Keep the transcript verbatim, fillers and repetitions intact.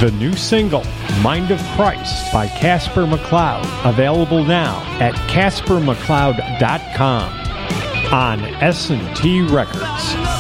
The new single, Mind of Christ by Casper McLeod, available now at casper mcleod dot com on S and T Records.